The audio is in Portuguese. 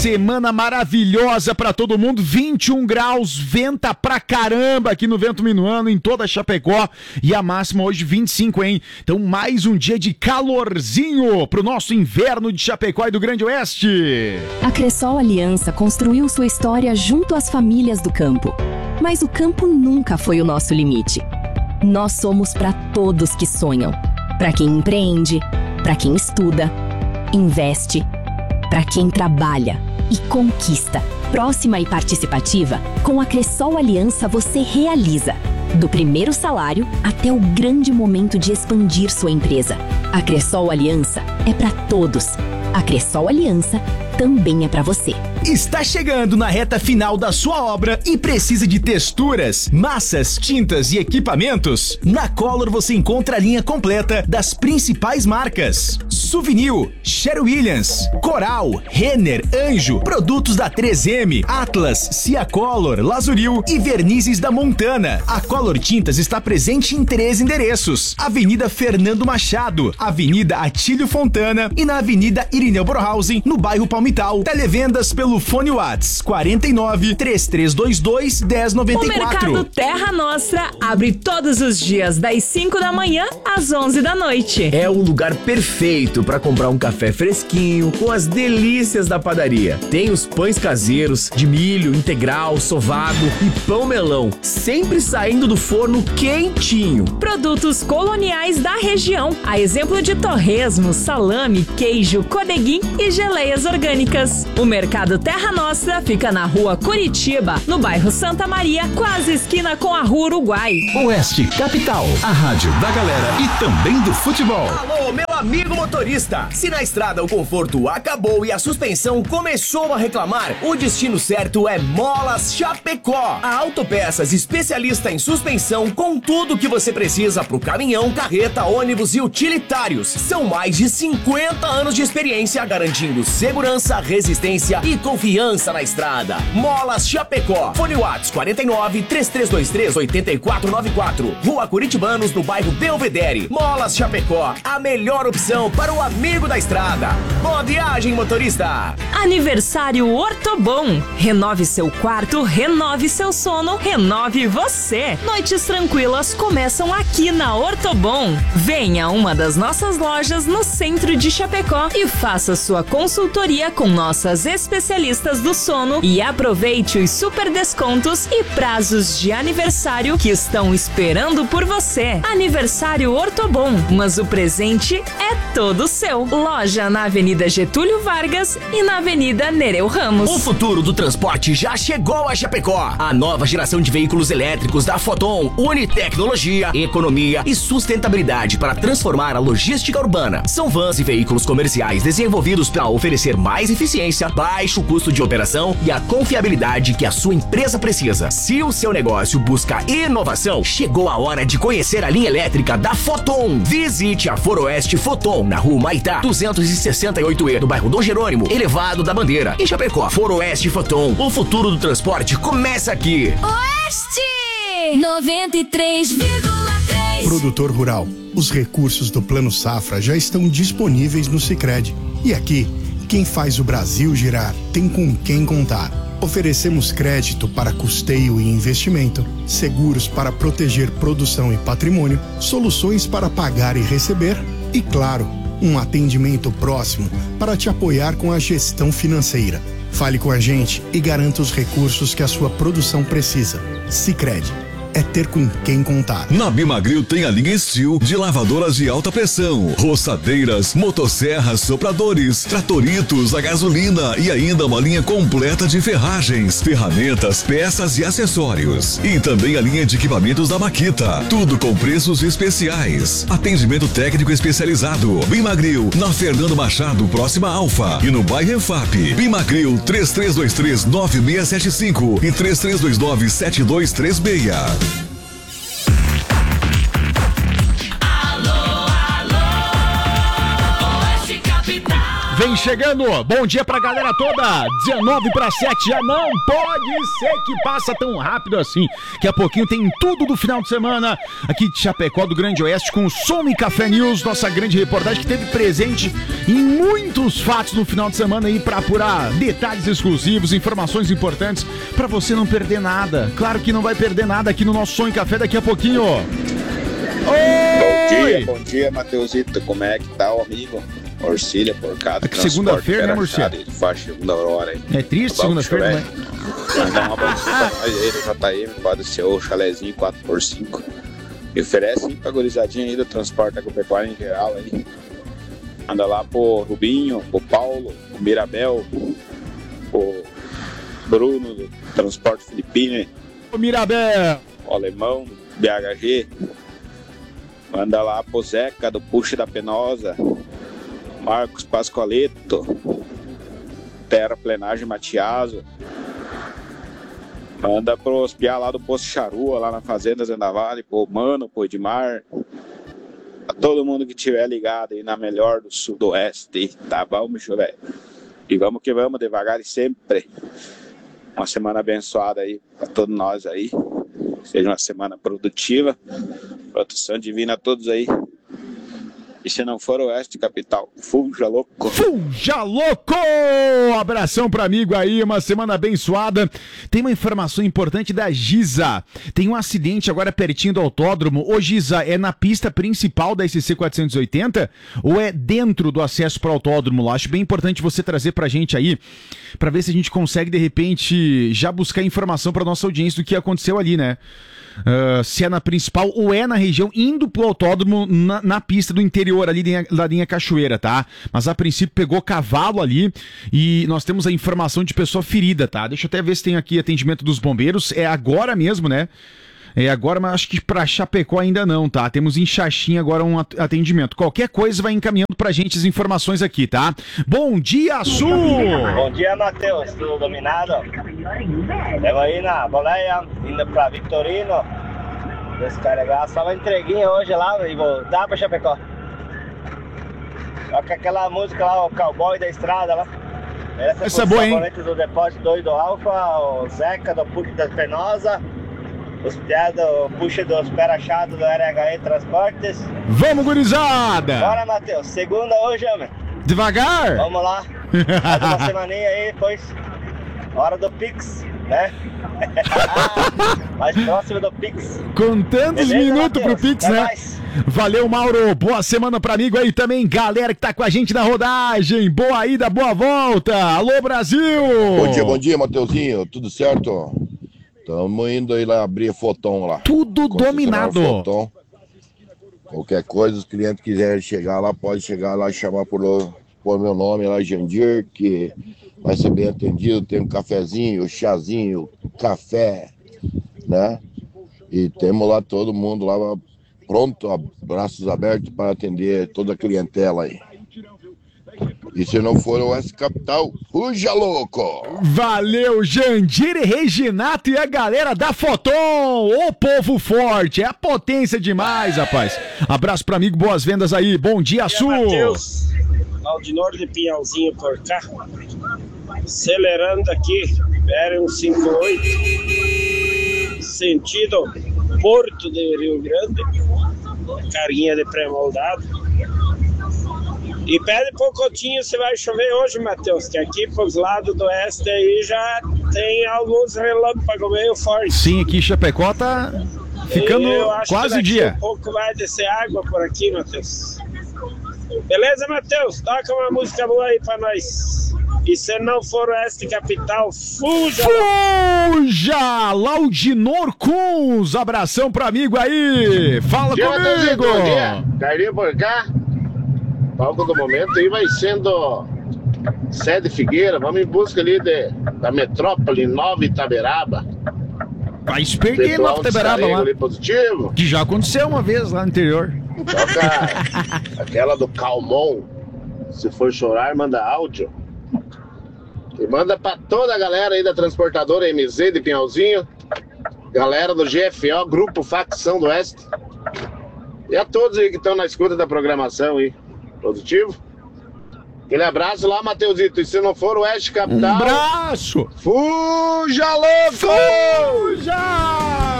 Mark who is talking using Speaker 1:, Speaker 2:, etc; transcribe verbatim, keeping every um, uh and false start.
Speaker 1: Semana maravilhosa pra todo mundo, vinte e um graus, venta pra caramba aqui no Vento Minuano, em toda Chapecó, e a máxima hoje vinte e cinco, hein? Então mais um dia de calorzinho pro nosso inverno de Chapecó e do Grande Oeste.
Speaker 2: A Cressol Aliança construiu sua história junto às famílias do campo, mas o campo nunca foi o nosso limite. Nós somos pra todos que sonham, pra quem empreende, pra quem estuda, investe, pra quem trabalha e conquista. Próxima e participativa, com a Cressol Aliança você realiza. Do primeiro salário até o grande momento de expandir sua empresa. A Cressol Aliança é para todos. A Cressol Aliança também é para você.
Speaker 3: Está chegando na reta final da sua obra e precisa de texturas, massas, tintas e equipamentos? Na Color você encontra a linha completa das principais marcas: Souvenir, Sherwin-Williams, Coral, Renner, Anjo, produtos da três M, Atlas, Ciacolor, Lazuril e vernizes da Montana. A Color Tintas está presente em três endereços: Avenida Fernando Machado, Avenida Atílio Fontana e na Avenida Irineu Borhausen, no bairro Palmital. Televendas pelo fone Whats quarenta e nove, três três dois dois, dez noventa e quatro.
Speaker 4: O Mercado Terra Nostra abre todos os dias das cinco da manhã às onze da noite.
Speaker 5: É o lugar perfeito para comprar um café fresquinho com as delícias da padaria. Tem os pães caseiros de milho, integral, sovado e pão melão, sempre saindo do forno quentinho.
Speaker 4: Produtos coloniais da região, a exemplo de torresmo, salame, queijo, codeguim e geleias orgânicas. O Mercado Terra Nostra fica na rua Curitiba, no bairro Santa Maria, quase esquina com a rua Uruguai.
Speaker 6: Oeste Capital, a rádio da galera e também do futebol.
Speaker 3: Alô, meu amigo motorista! Se na estrada o conforto acabou e a suspensão começou a reclamar, o destino certo é Molas Chapecó. A Autopeças especialista em suspensão com tudo que você precisa pro caminhão, carreta, ônibus e utilitários. São mais de cinquenta anos de experiência garantindo segurança, resistência e confiança na estrada. Molas Chapecó. Fone Whats quarenta e nove, três três dois três, oito quatro nove quatro. Rua Curitibanos, no bairro Belvedere. Molas Chapecó, a melhor opção para o amigo da estrada. Boa viagem, motorista!
Speaker 4: Aniversário Ortobon. Renove seu quarto, renove seu sono, renove você. Noites tranquilas começam aqui na Ortobon. Venha a uma das nossas lojas no centro de Chapecó e faça sua consultoria com nossas especialistas do sono e aproveite os super descontos e prazos de aniversário que estão esperando por você. Aniversário Ortobon, mas o presente é todo seu. Loja na Avenida Getúlio Vargas e na Avenida Nereu Ramos.
Speaker 3: O futuro do transporte já chegou a Chapecó. A nova geração de veículos elétricos da Foton une tecnologia, economia e sustentabilidade para transformar a logística urbana. São vans e veículos comerciais desenvolvidos para oferecer mais eficiência, baixo custo de operação e a confiabilidade que a sua empresa precisa. Se o seu negócio busca inovação, chegou a hora de conhecer a linha elétrica da Foton. Visite a Foroeste Foton, na rua Maitá, duzentos e sessenta e oito E, no bairro Dom Jerônimo, Elevado da Bandeira, em Chapecó. Foroeste Foton, o futuro do transporte começa aqui.
Speaker 7: Oeste noventa e três vírgula três.
Speaker 8: Produtor rural, os recursos do Plano Safra já estão disponíveis no Sicredi. E aqui, quem faz o Brasil girar tem com quem contar. Oferecemos crédito para custeio e investimento, seguros para proteger produção e patrimônio, soluções para pagar e receber e, claro, um atendimento próximo para te apoiar com a gestão financeira. Fale com a gente e garanta os recursos que a sua produção precisa. Sicredi. É ter com quem contar.
Speaker 9: Na Bimagril tem a linha Steel de lavadoras de alta pressão, roçadeiras, motosserras, sopradores, tratoritos a gasolina e ainda uma linha completa de ferragens, ferramentas, peças e acessórios. E também a linha de equipamentos da Makita. Tudo com preços especiais. Atendimento técnico especializado. Bimagril, na Fernando Machado, próxima a Alfa. E no bairro Enfap. Bimagril três três dois três, nove seis sete cinco e três três dois nove, sete dois três seis.
Speaker 1: Vem chegando, bom dia pra galera toda, dezenove para sete, já não pode ser que passa tão rápido assim. Daqui a pouquinho tem tudo do final de semana aqui de Chapecó, do Grande Oeste, com o Som e Café News, nossa grande reportagem que teve presente em muitos fatos no final de semana aí pra apurar detalhes exclusivos, informações importantes pra você não perder nada. Claro que não vai perder nada aqui no nosso Som e Café daqui a pouquinho. Oi!
Speaker 10: Bom dia, bom dia, Mateusito, como é que tá o amigo? Orcília, por casa.
Speaker 1: É que segunda-feira, né, Orcília?
Speaker 10: Ele faz segunda hora aí.
Speaker 1: É triste segunda-feira, né?
Speaker 10: Mandar um abraço pra ele, J M, pode ser o chalezinho quatro por cinco. E oferece hein, pra gurizadinha aí do transporte agropecuário em geral aí. Anda lá pro Rubinho, pro Paulo, pro Mirabel, pro Bruno do Transporte Filipino.
Speaker 1: O Mirabel!
Speaker 10: O Alemão do B H G. Manda lá pro Zeca do Puxa da Penosa. Marcos Pascoaleto, Terraplenagem Matiaso. Manda pros piá lá do Poço Charua, lá na Fazenda Zenda Vale, pro Mano, pro Edmar. A todo mundo que tiver ligado aí na melhor do Sudoeste, tá bom, bicho, velho? E vamos que vamos, devagar e sempre. Uma semana abençoada aí pra todos nós aí. Seja uma semana produtiva. Proteção divina a todos aí. E se não for Oeste Capital, fuja louco.
Speaker 1: Fuja louco! Abração pro amigo aí, uma semana abençoada. Tem uma informação importante da Giza. Tem um acidente agora pertinho do autódromo. Ô Giza, é na pista principal da S C quatrocentos e oitenta ou é dentro do acesso pro autódromo lá? Acho bem importante você trazer pra gente aí, pra ver se a gente consegue de repente já buscar informação pra nossa audiência do que aconteceu ali, né? Uh, se é na principal ou é na região indo pro autódromo na, na pista do interior ali da linha Cachoeira, tá? Mas a princípio pegou cavalo ali e nós temos a informação de pessoa ferida, tá? Deixa eu até ver se tem aqui atendimento dos bombeiros, é agora mesmo, né? É agora, mas acho que pra Chapecó ainda não, tá? Temos em Xaxim agora um atendimento. Qualquer coisa vai encaminhando pra gente as informações aqui, tá? Bom dia, Sul!
Speaker 11: Bom dia, Matheus. Tudo dominado? Estamos aí na boleia, indo pra Vitorino. Descarregar só uma entreguinha hoje lá e voltar pra Chapecó. Toca aquela música lá, o Cowboy da Estrada lá. Essa,
Speaker 1: Essa é boa, hein?
Speaker 11: Do Depósito dois do Alfa, o Zeca do Puc da Penosa. Os piados, puxa dos pés achados do R H E Transportes.
Speaker 1: Vamos, gurizada!
Speaker 11: Bora, Matheus. Segunda hoje, homem.
Speaker 1: Devagar?
Speaker 11: Vamos lá. Mais uma semaninha aí, depois. Hora do Pix, né? Mais próximo do Pix.
Speaker 1: Contando os minutos pro Pix,
Speaker 11: Até
Speaker 1: né?
Speaker 11: mais.
Speaker 1: Valeu, Mauro. Boa semana pra amigo aí também. Galera que tá com a gente na rodagem. Boa ida, boa volta. Alô, Brasil!
Speaker 12: Bom dia, bom dia, Mateuzinho. Tudo certo? Estamos indo aí lá abrir Foton lá.
Speaker 1: Tudo dominado.
Speaker 12: Foton. Qualquer coisa, os clientes quiserem chegar lá, pode chegar lá e chamar por, por meu nome lá, Jandir, que vai ser bem atendido. Tem um cafezinho, chazinho, café, né? E temos lá todo mundo lá pronto, braços abertos para atender toda a clientela aí. E se não for o Oeste Capital, fuja louco!
Speaker 1: Valeu, Jandir e Reginato e a galera da Foton! Ô povo forte, é a potência demais, rapaz! Abraço pro amigo, boas vendas aí, bom dia, Sul!
Speaker 13: Matheus, Aldinor de Pinhalzinho por cá, acelerando aqui, B R cento e cinquenta e oito, sentido Porto de Rio Grande, carguinha de pré-moldado. E pede pro Coutinho se vai chover hoje, Matheus, que aqui pros lados do oeste aí já tem alguns relâmpagos meio fortes.
Speaker 1: Sim, aqui em Chapecó tá ficando quase o dia.
Speaker 13: Um pouco vai descer água por aqui, Matheus. Beleza, Matheus? Toca uma música boa aí pra nós. E se não for Oeste Capital, fuja!
Speaker 1: Fuja! Laudinor Kunz, abração pro amigo aí! Fala
Speaker 14: dia,
Speaker 1: comigo!
Speaker 14: Bom dia, Carlinhos por cá. Palco do momento aí vai sendo Sede Figueira, vamos em busca ali de, da metrópole Nova Itaberaba.
Speaker 1: Vai perder Nova Itaberaba lá.
Speaker 14: Ali positivo.
Speaker 1: Que já aconteceu uma vez lá no interior.
Speaker 14: Toca aquela do Calmon. Se for chorar, manda áudio. E manda pra toda a galera aí da transportadora M Z de Pinhalzinho. Galera do G F O, Grupo Facção do Oeste. E a todos aí que estão na escuta da programação aí. Positivo? Aquele abraço lá, Mateusito. E se não for o Oeste Capital...
Speaker 1: Um abraço!
Speaker 14: Fuja, louco!
Speaker 1: Fuja!